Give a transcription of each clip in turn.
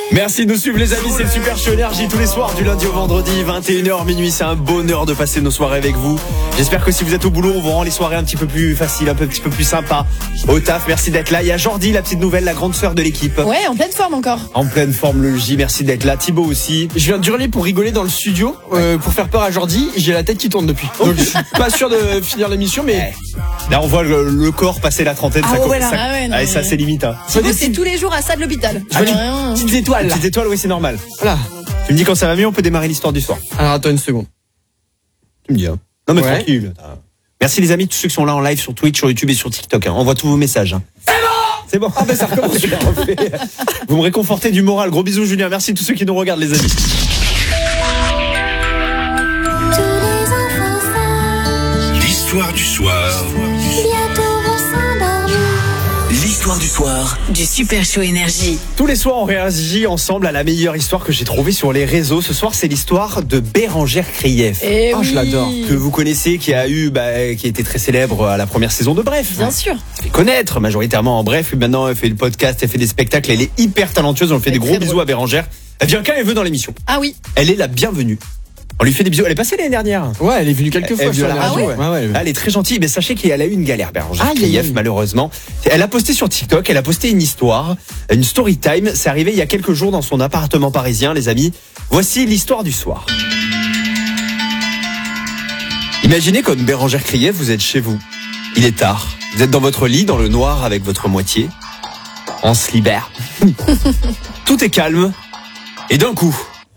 Merci de nous suivre les amis, c'est le Super Show Énergie tous les soirs du lundi au vendredi, 21h minuit, c'est un bonheur de passer nos soirées avec vous. J'espère que si vous êtes au boulot, on vous rend les soirées un petit peu plus faciles, un petit peu plus sympas. Au taf, merci d'être là. Il y a Jordi, la petite nouvelle, la grande sœur de l'équipe. Ouais, en pleine forme encore. En pleine forme le J, merci d'être là. Thibaut aussi. Je viens d'hurler pour rigoler dans le studio, pour faire peur à Jordi. J'ai la tête qui tourne depuis. Donc je suis pas sûr de finir l'émission, mais là on voit le corps passer la trentaine. Ah ça, ouais, ça, ah ouais, non, ça c'est limite. Hein. C'est tous les jours à ça de l'hôpital. petites étoiles là. Petite étoile, oui c'est normal. Voilà. Tu me dis quand ça va mieux, on peut démarrer l'histoire du soir. Alors attends une seconde. Tu me dis hein. Non mais Ouais. tranquille. Merci les amis, tous ceux qui sont là en live sur Twitch, sur YouTube et sur TikTok. Hein. Envoie tous vos messages. Hein. C'est bon. Ah ben ça recommence. Vous me réconfortez du moral. Gros bisous Julien. Merci à tous ceux qui nous regardent les amis. L'histoire du soir. L'histoire du soir. Du Super Show Énergie. Tous les soirs, on réagit ensemble à la meilleure histoire que j'ai trouvée sur les réseaux. Ce soir, c'est l'histoire de Bérengère Krief. Et je l'adore. Que vous connaissez, qui a été très célèbre à la première saison de Bref. Bien sûr. Elle fait connaître majoritairement en Bref. Et maintenant, elle fait le podcast, elle fait des spectacles. Elle est hyper talentueuse. On lui fait Elle des est gros très bisous drôle. à Bérengère. Elle vient quand elle veut dans l'émission. Ah oui. Elle est la bienvenue. On lui fait des bisous. Elle est passée l'année dernière. Ouais, elle est venue quelques fois Elle sur vient la à la radio. radio, Ouais. Elle est très gentille, mais sachez qu'elle a eu une galère, Bérengère Aïe, aïe, Krief, aïe. malheureusement. Elle a posté sur TikTok, elle a posté une histoire, une story time. C'est arrivé il y a quelques jours dans son appartement parisien, les amis. Voici l'histoire du soir. Imaginez comme Bérengère Krief, vous êtes chez vous. Il est tard. Vous êtes dans votre lit, dans le noir, avec votre moitié. On se libère. Tout est calme. Et d'un coup,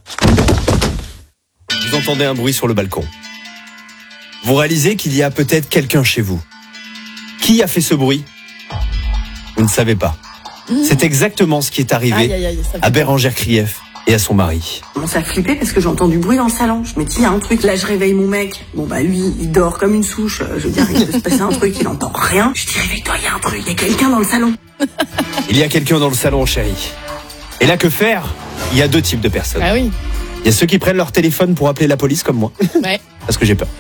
vous entendez un bruit sur le balcon. Vous réalisez qu'il y a peut-être quelqu'un chez vous. Qui a fait ce bruit ? Vous ne savez pas. C'est exactement ce qui est arrivé Aïe, aïe, aïe, ça fait à Bérengère Krief et à son mari. Je commence à flipper parce que j'entends du bruit dans le salon. Je me dis, il y a un truc. Là, je réveille mon mec. Bon, bah, lui, il dort comme une souche. Je veux dire, il peut se passer un truc, il entend rien. Je dis, réveille-toi, il y a un truc, il y a quelqu'un dans le salon. Il y a quelqu'un dans le salon, chérie. Et là, que faire ? Il y a deux types de personnes. Ah oui. Il y a ceux qui prennent leur téléphone pour appeler la police, comme moi. Ouais. Parce que j'ai peur.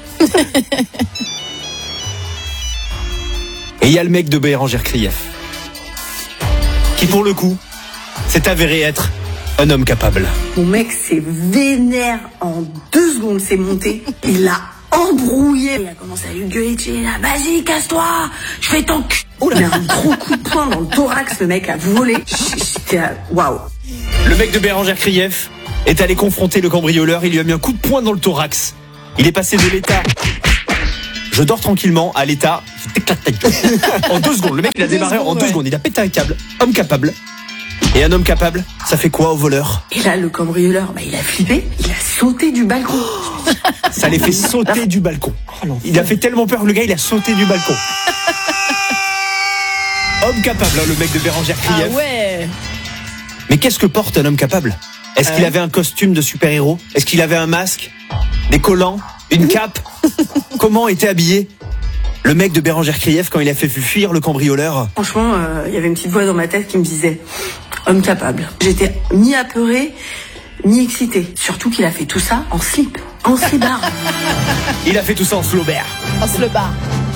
Et il y a le mec de Bérengère Krief. Qui, pour le coup, s'est avéré être un homme capable. Mon mec s'est vénère en 2 secondes, c'est monté. Il l'a embrouillé. Il a commencé à lui gueuler, tu es là, vas-y, casse-toi, je fais ton cul. Il a un gros coup de poing dans le thorax, le mec a volé. J'étais là, waouh. Le mec de Bérengère Krief est allé confronter le cambrioleur. Il lui a mis un coup de poing dans le thorax. Il est passé de l'état je dors tranquillement à l'état je t'éclate ta gueule. En 2 secondes. Le mec il a démarré en 2 secondes. Il a pété un câble. Homme capable. Et un homme capable, ça fait quoi au voleur ? Et là, le cambrioleur, bah, il a flippé, il a sauté du balcon. Ça les fait sauter du balcon. Il a fait tellement peur, le gars, il a sauté du balcon. Homme capable, hein, le mec de Bérengère Krief. Ah ouais. Mais qu'est-ce que porte un homme capable ? Est-ce qu'il avait un costume de super-héros ? Est-ce qu'il avait un masque ? Des collants ? Une cape ? Comment était habillé le mec de Bérengère Krief quand il a fait fuir le cambrioleur ? Franchement, il y avait une petite voix dans ma tête qui me disait homme capable. J'étais ni apeurée, ni excitée. Surtout qu'il a fait tout ça en slip, en slibard. Il a fait tout ça en Flaubert. On se le bat.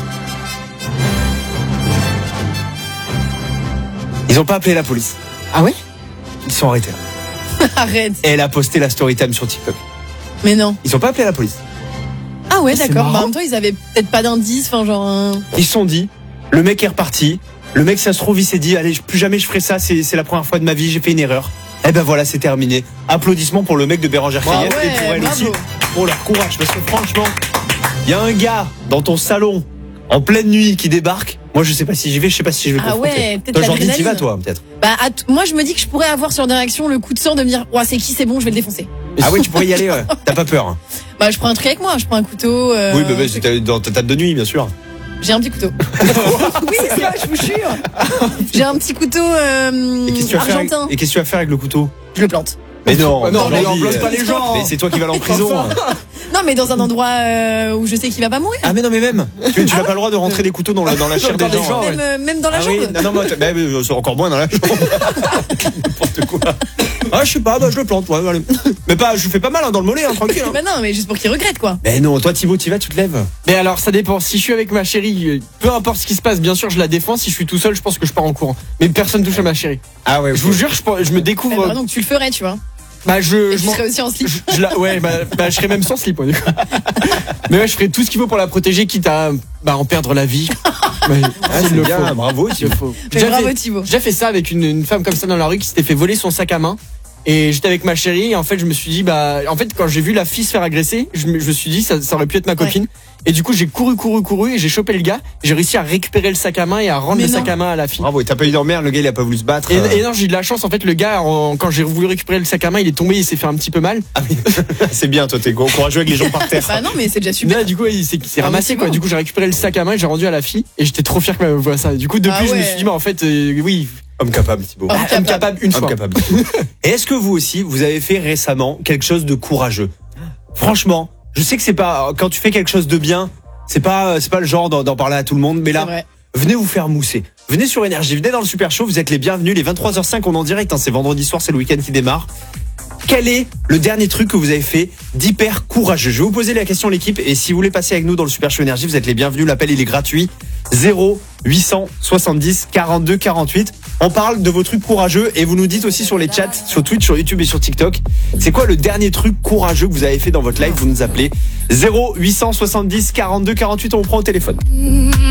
Ils ont pas appelé la police. Ah ouais? Ils sont arrêtés. Arrête. Et elle a posté la story time sur TikTok. Mais non. Ils ont pas appelé la police. Ah ouais, C'est d'accord. marrant. Bah, en même temps, ils avaient peut-être pas d'indice, enfin genre Ils se sont dit, le mec est reparti. Le mec, ça se trouve, il s'est dit, allez, plus jamais je ferai ça, c'est la première fois de ma vie, j'ai fait une erreur. Eh ben voilà, c'est terminé. Applaudissements pour le mec de Bérengère Krief ouais, et pour elle bravo. aussi, pour leur courage. Parce que franchement, il y a un gars dans ton salon, en pleine nuit, qui débarque. Moi, je sais pas si j'y vais, je sais pas si je vais Ah confronter. ouais, peut-être Toi, Jordi, t'y vas, l'adrénaline. toi, peut-être. bah moi je me dis que je pourrais avoir sur des réactions le coup de sang de me dire ouais c'est qui, c'est bon, je vais le défoncer. Ah oui, tu pourrais y aller, ouais. T'as pas peur. Hein. Bah je prends un truc avec moi, je prends un couteau. Oui, bah, c'était dans ta table de nuit, bien sûr. J'ai un petit couteau. Oui, c'est ça, je vous jure. J'ai un petit couteau Et qu'est-ce que tu vas faire avec, argentin. et qu'est-ce que tu vas faire avec le couteau? Je le plante. Mais non, Ah non, mais Jordi, on bloque pas les gens. Mais c'est toi qui vas aller en prison. Enfin. Non mais dans un endroit où je sais qu'il va pas mourir. Ah mais non mais même tu n'as pas le droit de rentrer des couteaux dans la chair des Dans les gens. gens, même dans la Ah jambe. oui, non, c'est encore moins dans la jambe. N'importe quoi. Ah, je sais pas, bah je le plante, ouais, allez. Mais pas, je fais pas mal dans le mollet, tranquille. Bah non, mais juste pour qu'il regrette, quoi. Mais non, toi Thibaut, tu vas, tu te lèves. Mais alors, ça dépend. Si je suis avec ma chérie, peu importe ce qui se passe, bien sûr, je la défends. Si je suis tout seul, je pense que je pars en courant. Mais personne touche à ma chérie. Ah ouais. Je vous jure, je me découvre. Donc tu le ferais, tu vois. Bah, Et je tu serais aussi en slip. ouais, bah, je serais même sans slip, du coup. Mais ouais, je ferais tout ce qu'il faut pour la protéger, quitte à en perdre la vie. Ouais, C'est il le bien, faut. bravo Il le faut. Mais J'ai bravo, fait- Thibaut. J'ai fait ça avec une femme comme ça dans la rue qui s'était fait voler son sac à main. Et j'étais avec ma chérie et en fait je me suis dit en fait quand j'ai vu la fille se faire agresser, je me suis dit ça aurait pu être ma copine. Et du coup j'ai couru et j'ai chopé le gars. J'ai réussi à récupérer le sac à main et à rendre Mais le non. sac à main à la fille. Bravo, et t'as pas eu d'emmerde, le gars il a pas voulu se battre. Et non, j'ai eu de la chance en fait, le gars quand j'ai voulu récupérer le sac à main, il est tombé, il s'est fait un petit peu mal. Ah, mais c'est bien, toi t'es courageux avec les gens par terre. Bah non, mais c'est déjà super. Là, du coup il s'est Ah, ramassé mais c'est quoi. bon. Du coup j'ai récupéré le sac à main et j'ai rendu à la fille et j'étais trop fier qu'elle me voie ça. Et du coup depuis Ah je me ouais. suis dit en fait oui, Homme capable, Thibaut. Ah, homme capable une Homme fois. capable. Et est-ce que vous aussi, vous avez fait récemment quelque chose de courageux? Franchement, je sais que c'est pas, quand tu fais quelque chose de bien, c'est pas le genre d'en parler à tout le monde, mais C'est là, vrai. venez vous faire mousser. Venez sur Énergie, venez dans le Super Show, vous êtes les bienvenus. Les 23h05, on est en direct, c'est vendredi soir, c'est le week-end qui démarre. Quel est le dernier truc que vous avez fait d'hyper courageux? Je vais vous poser la question, l'équipe, et si vous voulez passer avec nous dans le Super Show Énergie, vous êtes les bienvenus. L'appel, il est gratuit. 0870 42 48. On parle de vos trucs courageux et vous nous dites aussi sur les chats, sur Twitch, sur YouTube et sur TikTok, c'est quoi le dernier truc courageux que vous avez fait dans votre live? Vous nous appelez 0870 42 48, on vous prend au téléphone.